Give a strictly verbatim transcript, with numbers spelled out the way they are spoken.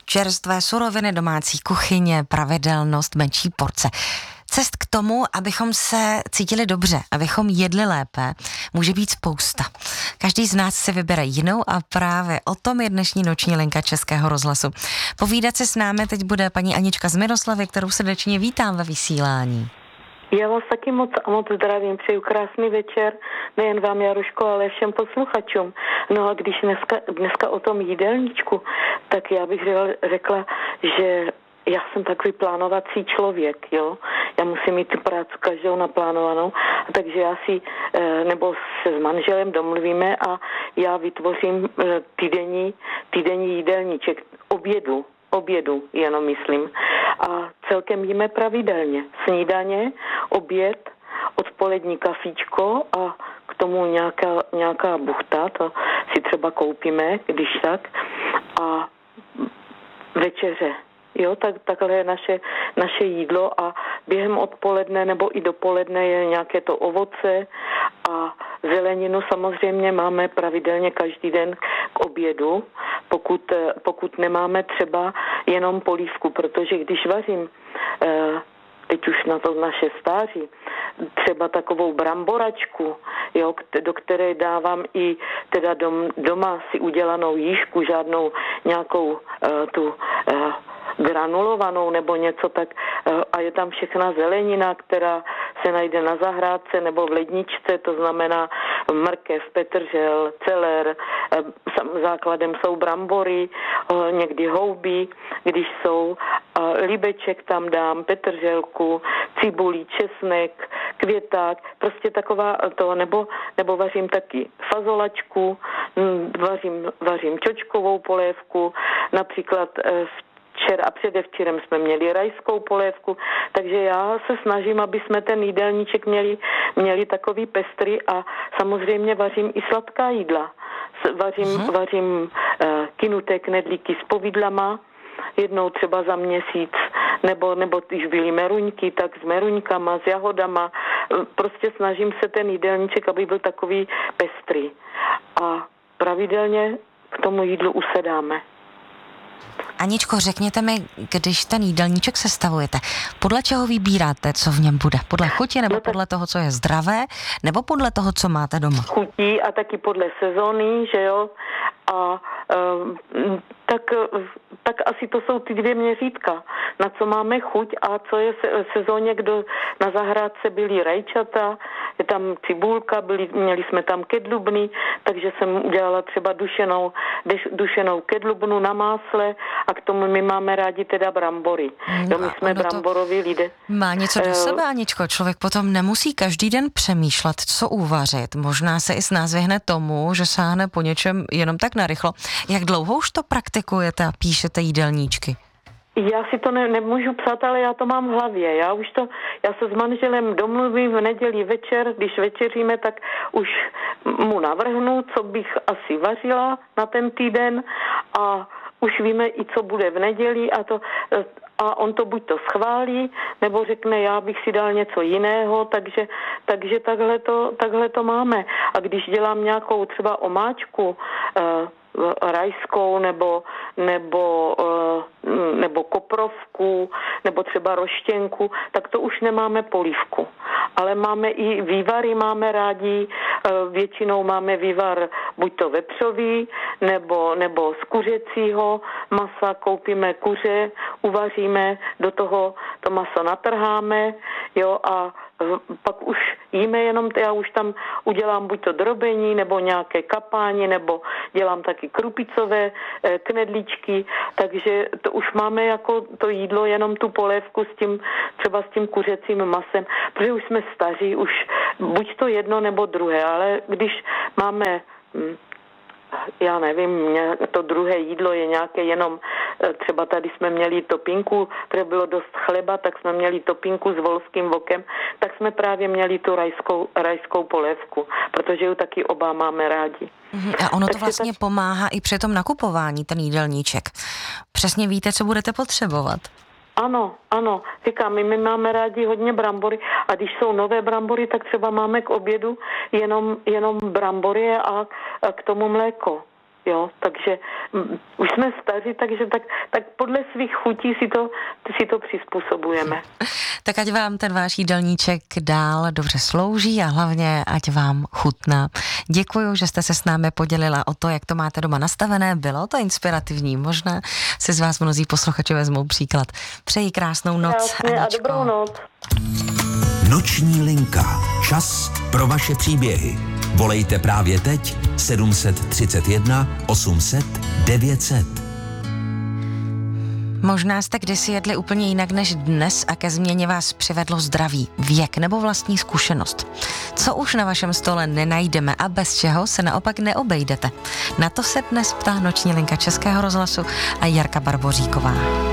čerstvé suroviny, domácí kuchyně, pravidelnost, menší porce. Cest k tomu, abychom se cítili dobře, abychom jedli lépe, může být spousta. Každý z nás si vybere jinou a právě o tom je dnešní noční linka Českého rozhlasu. Povídat se s námi teď bude paní Anička z Miroslavy, kterou srdečně vítám ve vysílání. Já vás taky moc a moc zdravím, přeju krásný večer, nejen vám, Jaruško, ale všem posluchačům. No a když dneska, dneska o tom jídelníčku, tak já bych řekla, že já jsem takový plánovací člověk, jo. Já musím mít tu práci každou naplánovanou, takže já si, nebo se s manželem domluvíme a já vytvořím týdenní, týdenní jídelníček obědu. obědu, jenom myslím. A celkem jíme pravidelně. Snídaně, oběd, odpolední kafíčko a k tomu nějaká, nějaká buchta, to si třeba koupíme, když tak. A večeře. Jo, tak, takhle je naše, naše jídlo a během odpoledne nebo i dopoledne je nějaké to ovoce a zeleninu samozřejmě máme pravidelně každý den k obědu, pokud, pokud nemáme třeba jenom polívku, protože když vařím, teď už na to naše stáří, třeba takovou bramboračku, jo, do které dávám i teda dom, doma si udělanou jížku, žádnou nějakou uh, tu uh, granulovanou nebo něco tak a je tam všechna zelenina, která se najde na zahrádce nebo v ledničce, to znamená mrkev, petržel, celer, základem jsou brambory, někdy houby, když jsou, líbeček tam dám, petrželku, cibulí, česnek, květák, prostě taková to, nebo, nebo vařím taky fazolačku, vařím, vařím čočkovou polévku, například v Včera a předevčírem jsme měli rajskou polévku, takže já se snažím, aby jsme ten jídelníček měli, měli takový pestrý a samozřejmě vařím i sladká jídla. Vařím, uh-huh. vařím uh, kynuté knedlíky s povidlama, jednou třeba za měsíc, nebo, nebo když byly meruňky, tak s meruňkama, s jahodama. Prostě snažím se ten jídelníček, aby byl takový pestrý. A pravidelně k tomu jídlu usedáme. Aničko, řekněte mi, když ten jídelníček sestavujete, podle čeho vybíráte, co v něm bude? Podle chuti nebo no podle toho, co je zdravé, nebo podle toho, co máte doma? Chutí a taky podle sezóny, že jo? A um, tak, tak asi to jsou ty dvě měřítka, na co máme chuť a co je v sezóně, kdo na zahrádce byly rajčata, je tam cibulka, byli, měli jsme tam kedlubny, takže jsem udělala třeba dušenou, dušenou kedlubnu na másle a k tomu my máme rádi teda brambory. No, jo, my jsme bramboroví lidé. Má něco do sebe, Aničko, člověk potom nemusí každý den přemýšlet, co uvařit. Možná se i s nás vyhne tomu, že sáhne po něčem jenom tak narychlo. Jak dlouho už to praktikujete a píšete jídelníčky? Já si to ne, nemůžu psát, ale já to mám v hlavě. Já už to, já se s manželem domluvím v neděli večer, když večeříme, tak už mu navrhnu, co bych asi vařila na ten týden a už víme i, co bude v neděli a to a on to buď to schválí, nebo řekne, já bych si dal něco jiného, takže, takže takhle, to, takhle to máme. A když dělám nějakou třeba omáčku, uh, rajskou nebo, nebo, nebo koprovku, nebo třeba roštěnku, tak to už nemáme polívku. Ale máme i vývary, máme rádi, většinou máme vývar buď to vepřový, nebo, nebo z kuřecího masa, koupíme kuře, uvaříme, do toho to maso natrháme, jo, a pak už jíme jenom, já už tam udělám buď to drobení, nebo nějaké kapáni, nebo dělám taky krupicové knedlíčky, takže to už máme jako to jídlo, jenom tu polévku s tím, třeba s tím kuřecím masem, protože už jsme staří, už buď to jedno, nebo druhé, ale když máme já nevím, to druhé jídlo je nějaké jenom, třeba tady jsme měli topinku, protože bylo dost chleba, tak jsme měli topinku s volským vokem, tak jsme právě měli tu rajskou, rajskou polévku, protože ji taky oba máme rádi. A ono to vlastně tak pomáhá i při tom nakupování, ten jídelníček. Přesně víte, co budete potřebovat. Ano, ano, říkám, my, my máme rádi hodně brambory a když jsou nové brambory, tak třeba máme k obědu jenom, jenom brambory a, a k tomu mléko. jo, takže m, už jsme staří, takže tak, tak podle svých chutí si to, si to přizpůsobujeme. Tak ať vám ten váš jídelníček dál dobře slouží a hlavně ať vám chutná. Děkuju, že jste se s námi podělila o to, jak to máte doma nastavené. Bylo to inspirativní, možná si z vás mnozí posluchači vezmou příklad. Přeji krásnou noc. Krásně a dobrou noc. Noční linka. Čas pro vaše příběhy. Volejte právě teď sedm set třicet jedna osm set devět set. Možná jste kdysi jedli úplně jinak než dnes a ke změně vás přivedlo zdraví, věk nebo vlastní zkušenost. Co už na vašem stole nenajdeme a bez čeho se naopak neobejdete? Na to se dnes ptá Noční linka Českého rozhlasu a Jarka Barboříková.